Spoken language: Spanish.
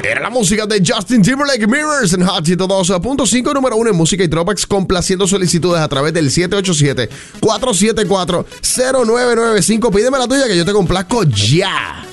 Era la música de Justin Timberlake, Mirrors en Hot 102.5, número 1 en música y throwbacks, complaciendo solicitudes a través del 787-474-0995. Pídeme la tuya que yo te complazco ya.